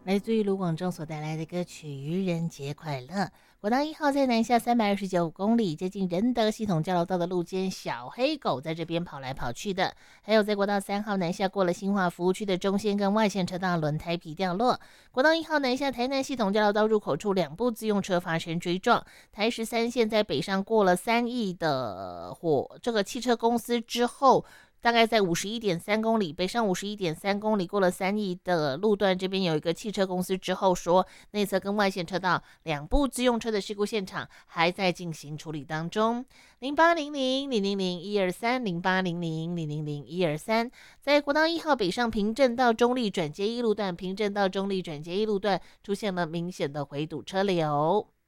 来自于卢广仲所带来的歌曲《愚人节快乐》。国道1号在南下329公里，接近仁德系统交流道的路肩，小黑狗在这边跑来跑去的。还有在国道3号南下过了新化服务区的中线跟外线车道轮胎皮掉落。国道1号南下台南系统交流道入口处2部自用车发生追撞。台13线在北上过了3亿的这个汽车公司之后，大概在51.3公里，北上51.3公里，过了3亿的路段，这边有一个汽车公司之后说，内侧跟外线车道2部自用车的事故现场还在进行处理当中。0800-000-123，0800-000-123，在国道1号北上平镇到中立转接一路段，平镇到中立转接一路段出现了明显的回堵车流。